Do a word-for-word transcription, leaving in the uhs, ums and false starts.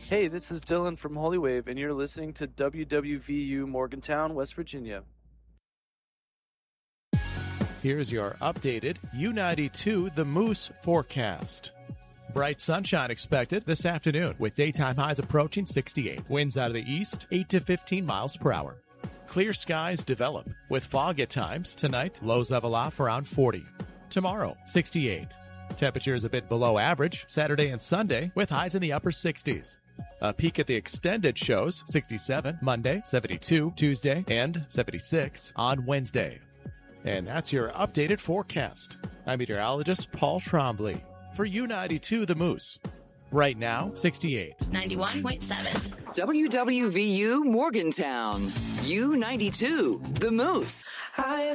Hey, this is Dylan from Holy Wave, and you're listening to W W V U Morgantown, West Virginia. Here's your updated U ninety-two The Moose forecast. Bright sunshine expected this afternoon with daytime highs approaching sixty-eight. Winds out of the east, eight to fifteen miles per hour. Clear skies develop with fog at times. Tonight, lows level off around forty. Tomorrow, sixty-eight. Temperatures a bit below average Saturday and Sunday with highs in the upper sixties. A peak at the extended shows sixty-seven Monday, seventy-two Tuesday, and seventy-six on Wednesday. And that's your updated forecast. I'm meteorologist Paul Trombley for U ninety-two The Moose. Right now, sixty-eight. ninety-one point seven. W W V U Morgantown. U ninety-two The Moose. I